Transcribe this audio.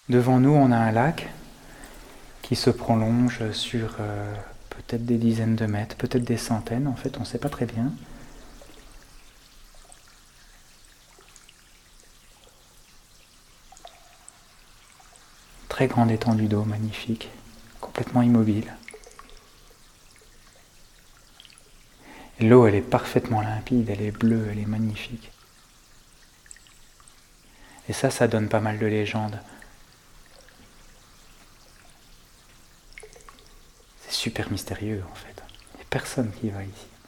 Devant nous, on a un lac qui se prolonge sur peut-être des dizaines de mètres, peut-être des centaines, en fait, on ne sait pas très bien. Très grande étendue d'eau, magnifique, complètement immobile. Et l'eau, elle est parfaitement limpide, elle est bleue, elle est magnifique. Et ça donne pas mal de légendes. C'est super mystérieux, en fait. Il n'y a personne qui va ici.